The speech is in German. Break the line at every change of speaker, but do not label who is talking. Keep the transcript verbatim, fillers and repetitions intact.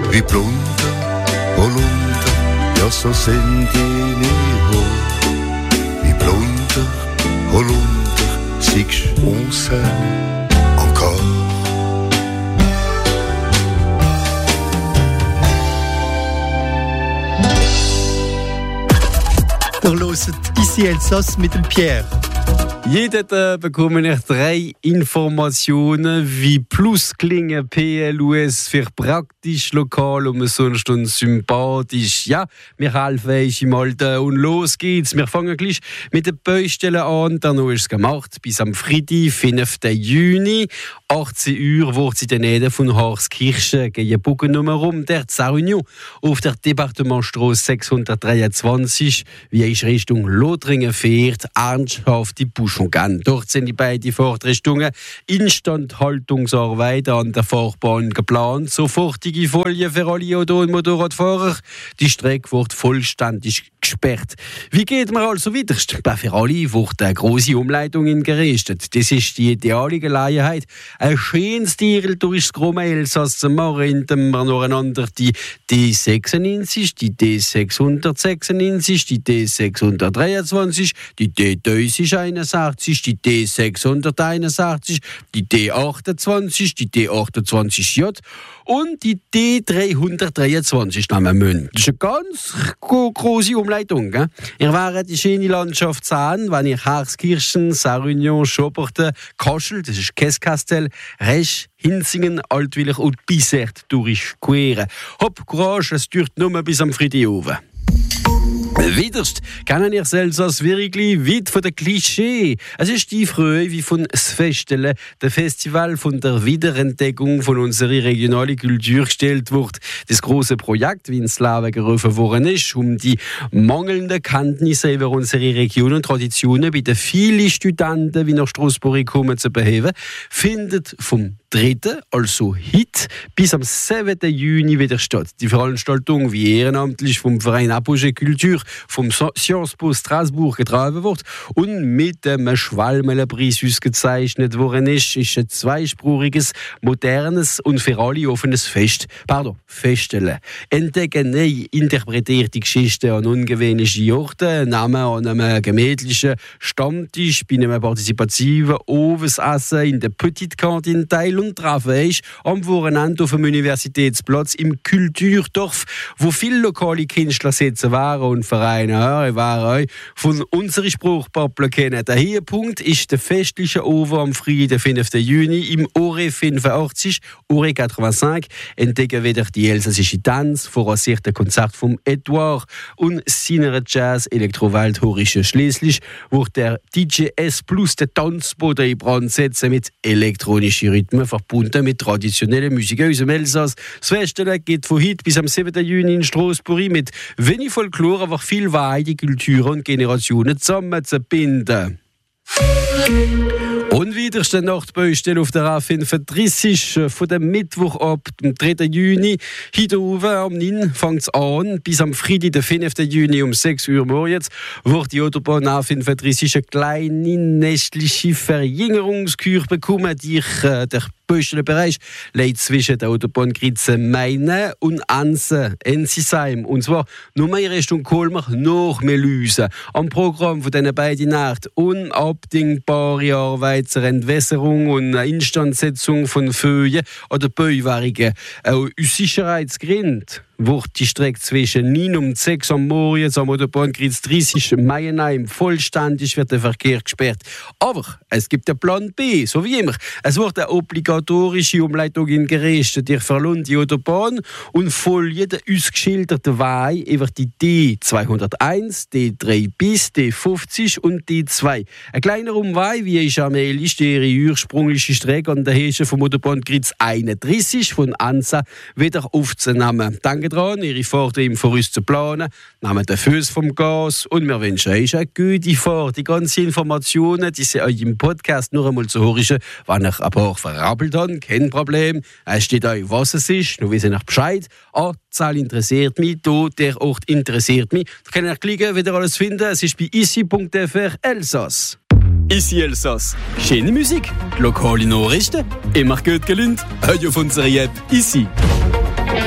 wie blunter o lunter, ja so senti niho. Wie blunter o lunter, siehst uns encore.
Ihr hört «Ici Elsass» mit dem Pierre.
Jeden Tag bekomme ich drei Informationen, wie plus klingen P L U S für praktisch, lokal und sonst und sympathisch. Ja, wir helfen euch im Alter und los geht's. Wir fangen gleich mit den Baustellen an. Dann ist es gemacht bis am Freitag, fünften Juni. achtzehn Uhr wird sie in der Nähe von Harskirchen gegen Buckennummer rum. Der Zaunion auf der Departementstrasse sechshundertdreiundzwanzig, wie ich Richtung Lothringen fährt, ernsthafte Buschung. Dort sind die beiden Fahrtrichtungen Instandhaltungsarbeiten an der Fahrbahn geplant. Sofortige Folge für alle Auto- und Motorradfahrer. Die Strecke wird vollständig gesperrt. Wie geht man also weiter? Für alle wird eine grosse Umleitung gerichtet. Das ist die ideale Gelegenheit, ein schönes Tier durch das große Elsass zu machen, indem wir nacheinander die D sechsundneunzig, die D sechshundertsechsundneunzig, die D sechshundertdreiundzwanzig, die D tausendeinundsechzig, die D sechshunderteinundsechzig, die D achtundzwanzig, die D achtundzwanzig J und die D dreihundertdreiundzwanzig nehmen müssen. Das ist eine ganz große Umleitung. Gell? Ihr werdet die schöne Landschaft sehen, wenn ihr Harskirchen, Saarunion, Schoberten, Kaschel, das ist Keskastel, Resch, Hinzingen, Altwiller und Bissert durchqueren. Hopp, Courage, es dauert nur bis am Freitag oben. Widerst kennen ihr Elsass wirklich weit von den Klischee. Es ist die Freude wie von das Feststellen, der Festival von der Wiederentdeckung von unserer regionalen Kultur gestellt wird. Das große Projekt, wie ins Leben gerufen worden ist, um die mangelnden Kenntnisse über unsere Region und Traditionen bei den vielen Studenten, wie nach Straßburg kommen, zu beheben, findet vom dritten, also heute, bis am siebten Juni wieder statt. Die Veranstaltung, wie ehrenamtlich vom Verein Apogee Kultur, vom Sciences Po Strasbourg getragen wird und mit dem Schwalmenpreis ausgezeichnet worden ist, ist ein zweispruchiges, modernes und für alle offenes Fest, pardon, Feststellen. Entdecken neu interpretierte Geschichten an ungewöhnliche Orten, Namen an einem gemütlichen Stammtisch, bei einem partizipativen Ovensessen in der Petite Cantine teil und treffen ist am Wochenende auf dem Universitätsplatz im Kulturdorf, wo viele lokale Künstler sitzen waren und Vereine hören waren von unseren Spruchpappeln kennen. Der Höhepunkt ist der festliche Oven am Freitag, fünften Juni im Ore fünfundachtzig, Ore fünfundachtzig, entdecken wieder die elsassische Tanz, vorausierten Konzert vom Edouard und seiner Jazz-Elektro-Waldhorische. Schließlich wird der D J S Plus den Tanzboden in Brand setzen mit elektronischen Rhythmen verbunden mit traditioneller Musik aus dem Elsass. Das Festival geht von heute bis am siebten Juni in Straßburg mit wenig Folklore, aber viel Wahrheit, die Kulturen und Generationen zusammenzubinden. Und wieder ist die Nachtbaustelle auf der A fünfunddreißig von dem Mittwoch ab dem dritten Juni. Heute oben am neun fängt es an, bis am Freitag, den fünften Juni um sechs Uhr morgens, wird die Autobahn A fünfunddreißig eine kleine nächtliche Verjüngerungskur bekommen, die äh, der Baustellenbereich liegt zwischen der Autobahngrenze Meine und Anse, Ensisheim. Und zwar nur mehr Richtung Kolmar, nach Melüse. Am Programm von diesen beiden Nächten unabdingbare Arbeit zur Entwässerung und Instandsetzung von Föhen oder Bäuerungen. Auch aus Sicherheitsgründen wird die Strecke zwischen neun und sechs am Morgen am Autobahngrenze dreißig Meienheim vollständig wird der Verkehr gesperrt. Aber es gibt einen Plan B, so wie immer. Es wird eine obligatorische Umleitung gerichtet. Ihr verlässt die Autobahn und folgt den ausgeschilderten Weg über die D zweihunderteins, D drei bis D fünfzig und D zwei. Ein kleiner Umweg, wie ich am ist ihre ursprüngliche Strecke an der Hälfte vom Autobahngrenze einunddreißig von Ansa wieder aufzunehmen. Danke dran, Ihre Fahrt im Voraus zu planen, nehmen den Fuß vom Gas und wir wünschen euch eine gute Fahrt. Die ganzen Informationen, die Sie euch im Podcast nur einmal zu hören, wenn ich ein paar verrappelt habe, kein Problem. Es steht euch, was es ist, nur wissen euch Bescheid. Ah, die Zahl interessiert mich, da, der Ort interessiert mich. Da könnt ihr klicken, wieder alles finden. Es ist bei ici punkt f r Elsass. Ici Elsass. Schöne Musik, lokale Nachrichten, immer gut gelünnt. Hört auf unsere App Ici.